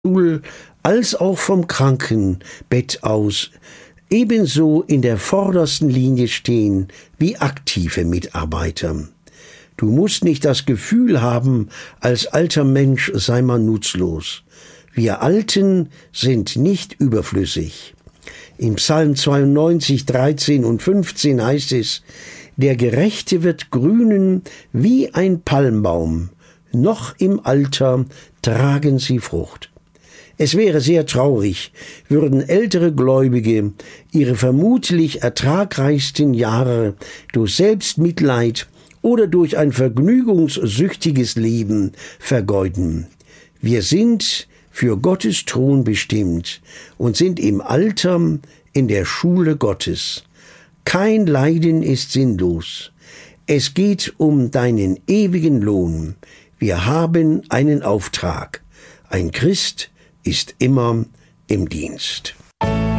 als auch vom Krankenbett aus ebenso in der vordersten Linie stehen wie aktive Mitarbeiter. Du musst nicht das Gefühl haben, als alter Mensch sei man nutzlos. Wir Alten sind nicht überflüssig. Im Psalm 92, 13 und 15 heißt es: Der Gerechte wird grünen wie ein Palmbaum, noch im Alter tragen sie Frucht. Es wäre sehr traurig, würden ältere Gläubige ihre vermutlich ertragreichsten Jahre durch Selbstmitleid oder durch ein vergnügungssüchtiges Leben vergeuden. Wir sind für Gottes Thron bestimmt und sind im Alter in der Schule Gottes. Kein Leiden ist sinnlos. Es geht um deinen ewigen Lohn. Wir haben einen Auftrag. Ein Christ ist immer im Dienst.